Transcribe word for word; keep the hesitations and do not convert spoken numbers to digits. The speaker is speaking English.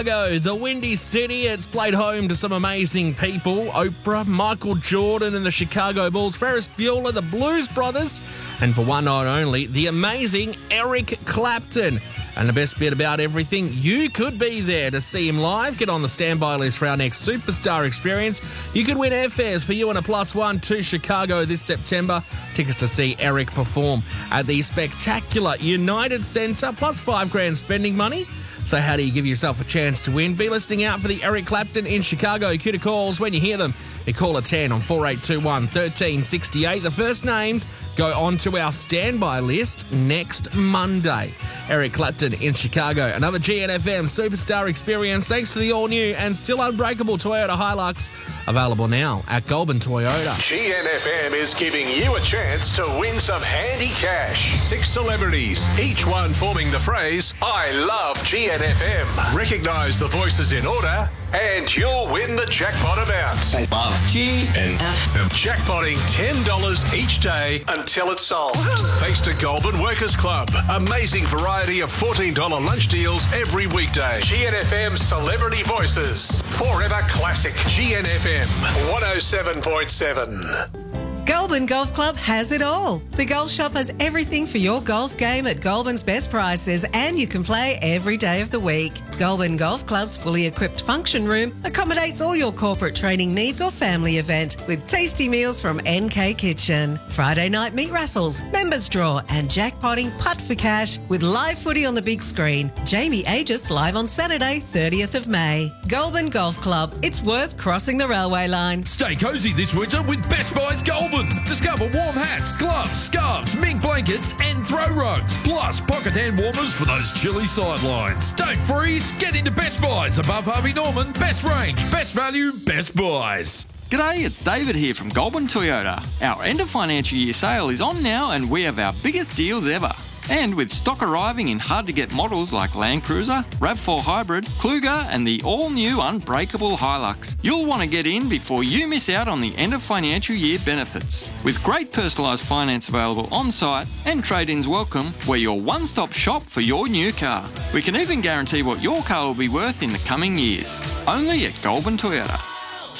Chicago, the Windy City. It's played home to some amazing people. Oprah, Michael Jordan and the Chicago Bulls, Ferris Bueller, the Blues Brothers, and for one night only, the amazing Eric Clapton. And the best bit about everything, you could be there to see him live. Get on the standby list for our next superstar experience. You could win airfares for you and a plus one to Chicago this September. Tickets to see Eric perform at the spectacular United Centre, plus five grand spending money. So how do you give yourself a chance to win? Be listening out for the Eric Clapton in Chicago. Cue to calls when you hear them. You call a ten on four eight two one, one three six eight. The first names go onto our standby list next Monday. Eric Clapton in Chicago. Another G N F M superstar experience thanks to the all-new and still unbreakable Toyota Hilux. Available now at Goulburn Toyota. G N F M is giving you a chance to win some handy cash. Six celebrities, each one forming the phrase, I love G N F M. Recognise the voices in order and you'll win the jackpot amount. I love G N F M. Jackpotting ten dollars each day until it's solved. Thanks to Goulburn Workers Club. Amazing variety of fourteen dollars lunch deals every weekday. G N F M Celebrity Voices. Forever classic. G N F M one oh seven point seven. Goulburn Golf Club has it all. The Golf Shop has everything for your golf game at Goulburn's best prices, and you can play every day of the week. Goulburn Golf Club's fully equipped function room accommodates all your corporate training needs or family event with tasty meals from N K Kitchen. Friday night meat raffles, members draw and jackpotting putt for cash with live footy on the big screen. Jamie Aegis live on Saturday, thirtieth of May. Goulburn Golf Club. It's worth crossing the railway line. Stay cosy this winter with Best Buys Goulburn. Discover warm hats, gloves, scarves, mink blankets and throw rugs. Plus pocket hand warmers for those chilly sidelines. Don't freeze. Get into Best Buys. Above Harvey Norman. Best range, best value, Best Buys. G'day, it's David here from Goulburn Toyota. Our end of financial year sale is on now and we have our biggest deals ever. And with stock arriving in hard-to-get models like Land Cruiser, RAV four Hybrid, Kluger and the all-new unbreakable Hilux, you'll want to get in before you miss out on the end of financial year benefits. With great personalised finance available on-site and trade-ins welcome, we're your one-stop shop for your new car. We can even guarantee what your car will be worth in the coming years. Only at Goulburn Toyota.